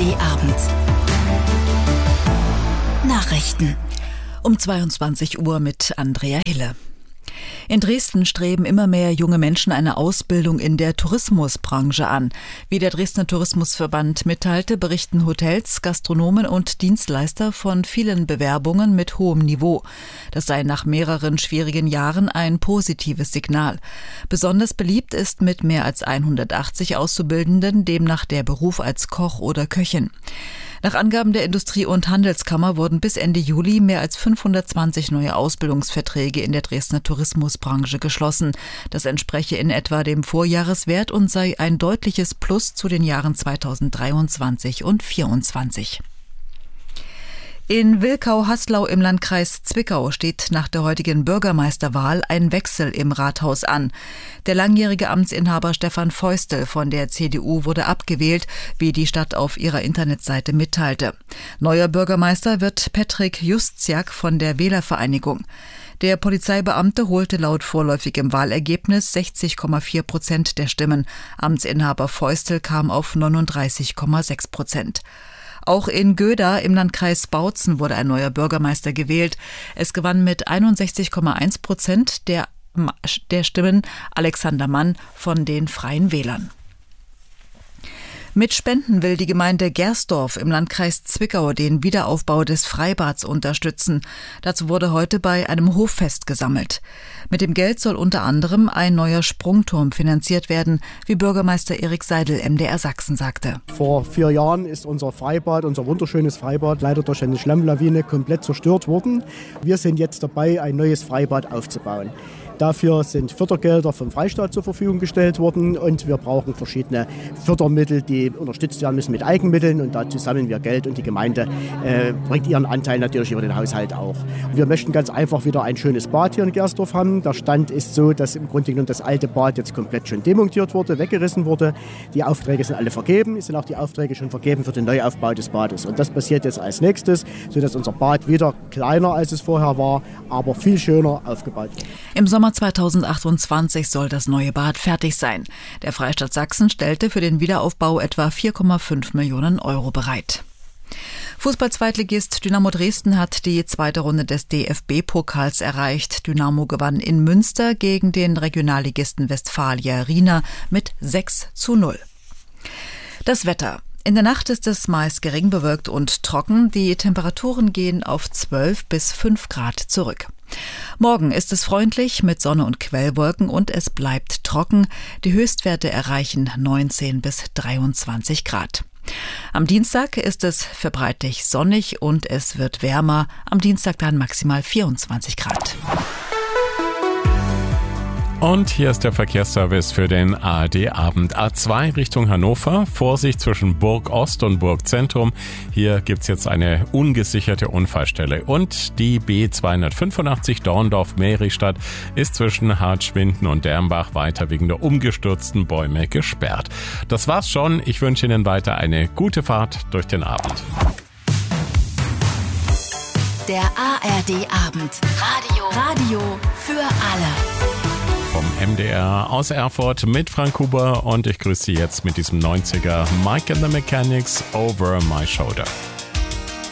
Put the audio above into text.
ARD-Abend. Nachrichten. Um 22 Uhr mit Andrea Hille. In Dresden streben immer mehr junge Menschen eine Ausbildung in der Tourismusbranche an. Wie der Dresdner Tourismusverband mitteilte, berichten Hotels, Gastronomen und Dienstleister von vielen Bewerbungen mit hohem Niveau. Das sei nach mehreren schwierigen Jahren ein positives Signal. Besonders beliebt ist mit mehr als 180 Auszubildenden demnach der Beruf als Koch oder Köchin. Nach Angaben der Industrie- und Handelskammer wurden bis Ende Juli mehr als 520 neue Ausbildungsverträge in der Dresdner Tourismusbranche geschlossen. Das entspreche in etwa dem Vorjahreswert und sei ein deutliches Plus zu den Jahren 2023 und 2024. In Wilkau-Haslau im Landkreis Zwickau steht nach der heutigen Bürgermeisterwahl ein Wechsel im Rathaus an. Der langjährige Amtsinhaber Stefan Feustel von der CDU wurde abgewählt, wie die Stadt auf ihrer Internetseite mitteilte. Neuer Bürgermeister wird Petrik Justiak von der Wählervereinigung. Der Polizeibeamte holte laut vorläufigem Wahlergebnis 60,4% der Stimmen. Amtsinhaber Feustel kam auf 39,6%. Auch in Göda im Landkreis Bautzen wurde ein neuer Bürgermeister gewählt. Es gewann mit 61,1% der Stimmen Alexander Mann von den Freien Wählern. Mit Spenden will die Gemeinde Gersdorf im Landkreis Zwickau den Wiederaufbau des Freibads unterstützen. Dazu wurde heute bei einem Hoffest gesammelt. Mit dem Geld soll unter anderem ein neuer Sprungturm finanziert werden, wie Bürgermeister Erik Seidel MDR Sachsen sagte. Vor 4 Jahren ist unser Freibad, unser wunderschönes Freibad, leider durch eine Schlammlawine komplett zerstört worden. Wir sind jetzt dabei, ein neues Freibad aufzubauen. Dafür sind Fördergelder vom Freistaat zur Verfügung gestellt worden und wir brauchen verschiedene Fördermittel, die unterstützt werden müssen mit Eigenmitteln und dazu sammeln wir Geld und die Gemeinde bringt ihren Anteil natürlich über den Haushalt auch. Wir möchten ganz einfach wieder ein schönes Bad hier in Gersdorf haben. Der Stand ist so, dass im Grunde genommen das alte Bad jetzt komplett schon demontiert wurde, weggerissen wurde. Die Aufträge sind alle vergeben, es sind auch die Aufträge schon vergeben für den Neuaufbau des Bades und das passiert jetzt als nächstes, sodass unser Bad wieder kleiner als es vorher war, aber viel schöner aufgebaut wird. Im Sommer 2028 soll das neue Bad fertig sein. Der Freistaat Sachsen stellte für den Wiederaufbau etwa 4,5 Millionen Euro bereit. Fußball-Zweitligist Dynamo Dresden hat die zweite Runde des DFB-Pokals erreicht. Dynamo gewann in Münster gegen den Regionalligisten Westfalia Riena mit 6:0. Das Wetter. In der Nacht ist es meist gering bewölkt und trocken. Die Temperaturen gehen auf 12 bis 5 Grad zurück. Morgen ist es freundlich mit Sonne und Quellwolken und es bleibt trocken. Die Höchstwerte erreichen 19 bis 23 Grad. Am Dienstag ist es verbreitet sonnig und es wird wärmer. Am Dienstag dann maximal 24 Grad. Und hier ist der Verkehrsservice für den ARD-Abend. A2 Richtung Hannover, Vorsicht zwischen Burg Ost und Burg Zentrum. Hier gibt's jetzt eine ungesicherte Unfallstelle. Und die B285 Dorndorf-Mehristadt ist zwischen Hartschwinden und Dermbach weiter wegen der umgestürzten Bäume gesperrt. Das war's schon. Ich wünsche Ihnen weiter eine gute Fahrt durch den Abend. Der ARD-Abend. Radio für alle. Vom MDR aus Erfurt mit Frank Huber und ich grüße Sie jetzt mit diesem 90er Mike and the Mechanics Over My Shoulder.